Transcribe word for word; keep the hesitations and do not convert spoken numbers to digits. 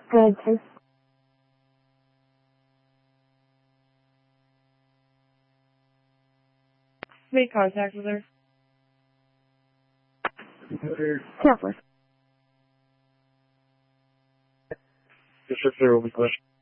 Good, sir. Make contact with her. Counselor. Yes, sir, there will be questions.